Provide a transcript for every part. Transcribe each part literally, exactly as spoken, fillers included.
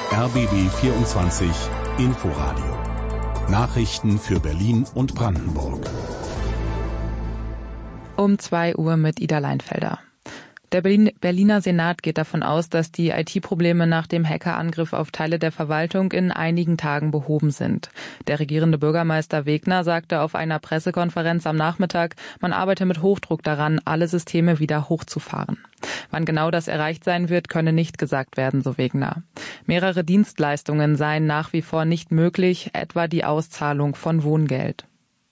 R B B vierundzwanzig Inforadio. Nachrichten für Berlin und Brandenburg. Um zwei Uhr mit Ida Leinfelder. Der Berliner Senat geht davon aus, dass die I T-Probleme nach dem Hackerangriff auf Teile der Verwaltung in einigen Tagen behoben sind. Der regierende Bürgermeister Wegner sagte auf einer Pressekonferenz am Nachmittag, man arbeite mit Hochdruck daran, alle Systeme wieder hochzufahren. Wann genau das erreicht sein wird, könne nicht gesagt werden, so Wegner. Mehrere Dienstleistungen seien nach wie vor nicht möglich, etwa die Auszahlung von Wohngeld.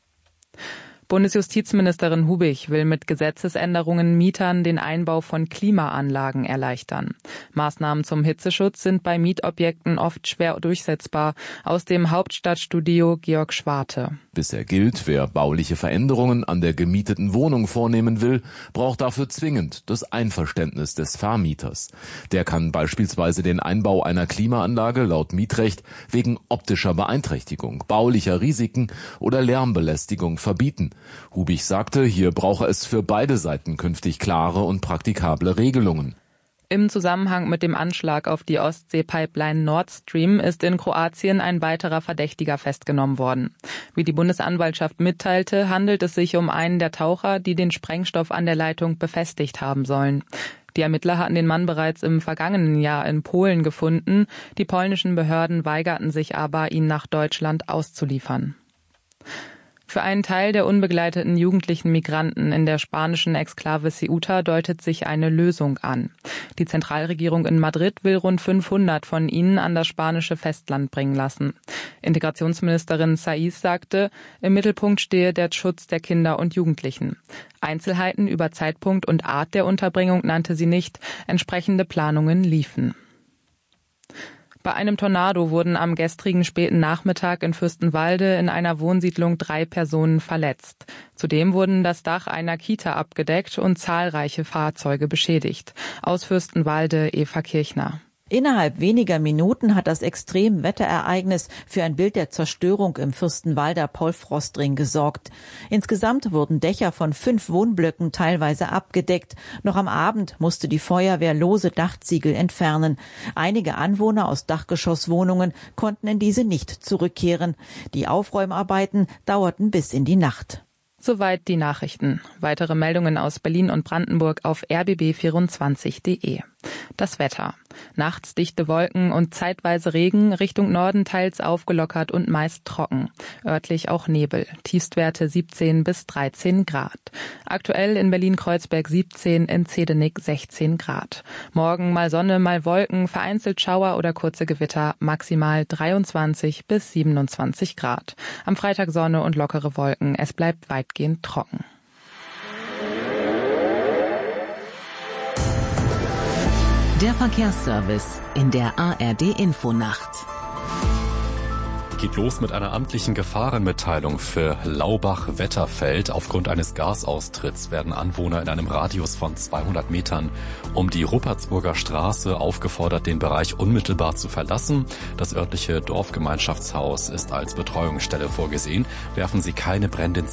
Bundesjustizministerin Hubich will mit Gesetzesänderungen Mietern den Einbau von Klimaanlagen erleichtern. Maßnahmen zum Hitzeschutz sind bei Mietobjekten oft schwer durchsetzbar. Aus dem Hauptstadtstudio Georg Schwarte. Bisher gilt, wer bauliche Veränderungen an der gemieteten Wohnung vornehmen will, braucht dafür zwingend das Einverständnis des Vermieters. Der kann beispielsweise den Einbau einer Klimaanlage laut Mietrecht wegen optischer Beeinträchtigung, baulicher Risiken oder Lärmbelästigung verbieten. Hubich sagte, hier brauche es für beide Seiten künftig klare und praktikable Regelungen. Im Zusammenhang mit dem Anschlag auf die Ostsee-Pipeline Nord Stream ist in Kroatien ein weiterer Verdächtiger festgenommen worden. Wie die Bundesanwaltschaft mitteilte, handelt es sich um einen der Taucher, die den Sprengstoff an der Leitung befestigt haben sollen. Die Ermittler hatten den Mann bereits im vergangenen Jahr in Polen gefunden. Die polnischen Behörden weigerten sich aber, ihn nach Deutschland auszuliefern. Für einen Teil der unbegleiteten jugendlichen Migranten in der spanischen Exklave Ceuta deutet sich eine Lösung an. Die Zentralregierung in Madrid will rund fünfhundert von ihnen an das spanische Festland bringen lassen. Integrationsministerin Saiz sagte, im Mittelpunkt stehe der Schutz der Kinder und Jugendlichen. Einzelheiten über Zeitpunkt und Art der Unterbringung nannte sie nicht. Entsprechende Planungen liefen. Bei einem Tornado wurden am gestrigen späten Nachmittag in Fürstenwalde in einer Wohnsiedlung drei Personen verletzt. Zudem wurden das Dach einer Kita abgedeckt und zahlreiche Fahrzeuge beschädigt. Aus Fürstenwalde Eva Kirchner. Innerhalb weniger Minuten hat das Extremwetterereignis für ein Bild der Zerstörung im Fürstenwalder Paul-Frost-Ring gesorgt. Insgesamt wurden Dächer von fünf Wohnblöcken teilweise abgedeckt. Noch am Abend musste die Feuerwehr lose Dachziegel entfernen. Einige Anwohner aus Dachgeschosswohnungen konnten in diese nicht zurückkehren. Die Aufräumarbeiten dauerten bis in die Nacht. Soweit die Nachrichten. Weitere Meldungen aus Berlin und Brandenburg auf r b b vierundzwanzig punkt d e. Das Wetter. Nachts dichte Wolken und zeitweise Regen, Richtung Norden teils aufgelockert und meist trocken. Örtlich auch Nebel. Tiefstwerte siebzehn bis dreizehn Grad. Aktuell in Berlin-Kreuzberg siebzehn, in Zehdenick sechzehn Grad. Morgen mal Sonne, mal Wolken, vereinzelt Schauer oder kurze Gewitter, maximal dreiundzwanzig bis siebenundzwanzig Grad. Am Freitag Sonne und lockere Wolken. Es bleibt weitgehend trocken. Der Verkehrsservice in der A R D-Infonacht. Geht los mit einer amtlichen Gefahrenmitteilung für Laubach-Wetterfeld. Aufgrund eines Gasaustritts werden Anwohner in einem Radius von zweihundert Metern um die Ruppertsburger Straße aufgefordert, den Bereich unmittelbar zu verlassen. Das örtliche Dorfgemeinschaftshaus ist als Betreuungsstelle vorgesehen. Werfen Sie keine Brände ins